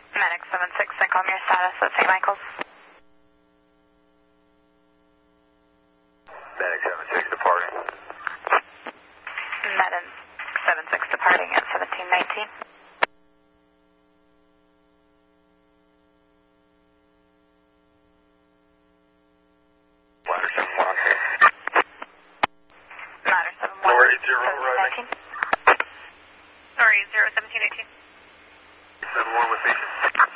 Medic 76, confirm your status at St. Michael's. Medic 76 departing. Medic 76 departing at 1719. Ladder 71 on here. Ladder 71. Lower 80 arriving. Lower 80, 1718. 71 with patient.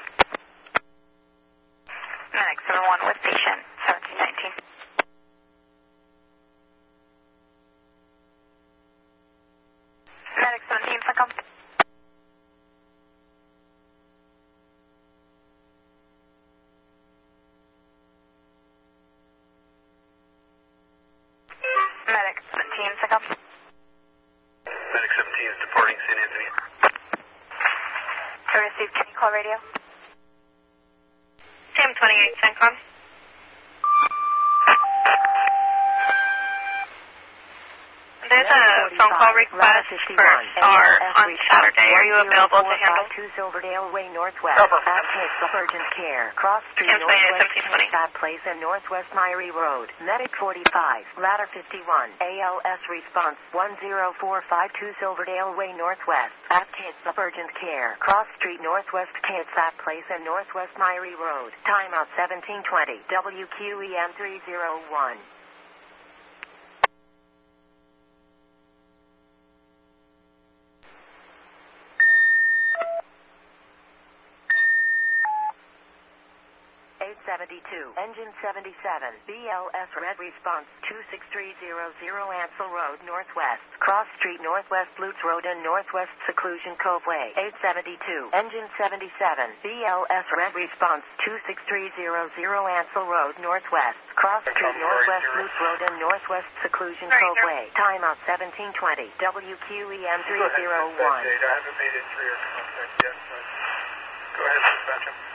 Medic 71 with patient, 1719. Medic 17, Secom. Medic 17, Secom. Medic 17 is departing St. Anthony. To receive, can you call radio? Sam 28, CENTCOM. There's a phone call request for STAR on Saturday. Are you available to handle? 2 Silverdale Way Northwest. Cover. Access of urgent care. Cross Street Sam 28, Northwest 1720. That Place and Northwest Myrie Road. Medic 45. Ladder 51. ALS response 10452 Silverdale Way Northwest. Access of urgent care. Cross Street Northwest That Place and Northwest Myrie Road. Timeout 1720. WQEM 301. Engine 77, BLS Red Response 26300 Ansel Road Northwest, Cross Street Northwest Lutz Road and Northwest Seclusion Cove Way. 872, Engine 77, BLS Red Response 26300 Ansel Road Northwest, Cross Street Northwest Lutz Road and Northwest Seclusion Cove Way. Timeout 1720, WQEM 301. I haven't made it 3 or contact yet, but go ahead and dispatch him.